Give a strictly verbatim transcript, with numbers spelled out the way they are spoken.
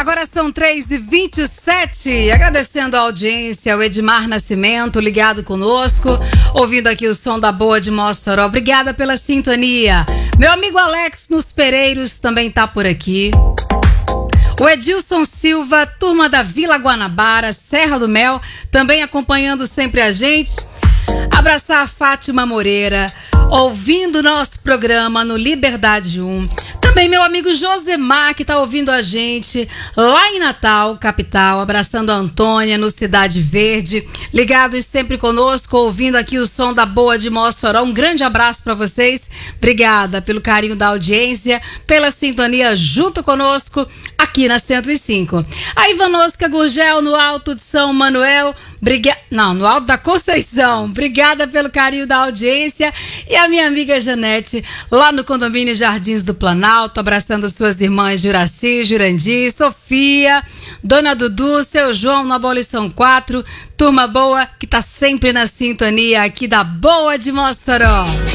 Agora são três e vinte e sete, agradecendo a audiência, o Edmar Nascimento ligado conosco, ouvindo aqui o som da Boa de Mossoró. Obrigada pela sintonia. Meu amigo Alex nos Pereiros também tá por aqui. O Edilson Silva, turma da Vila Guanabara, Serra do Mel, também acompanhando sempre a gente. Abraçar a Fátima Moreira, ouvindo nosso programa no Liberdade um. Também meu amigo Josemar, que está ouvindo a gente lá em Natal, capital, abraçando a Antônia no Cidade Verde, ligados sempre conosco, ouvindo aqui o som da Boa de Mossoró. Um grande abraço para vocês, obrigada pelo carinho da audiência, pela sintonia junto conosco aqui na cento e cinco. A Ivanosca Gurgel no Alto de São Manuel, Briga... Não, no Alto da Conceição. Obrigada pelo carinho da audiência. E a minha amiga Janete, lá no condomínio Jardins do Planalto, abraçando suas irmãs Juraci, Jurandir, Sofia, Dona Dudu, seu João na Abolição quatro. Turma boa que tá sempre na sintonia aqui da Boa de Mossoró.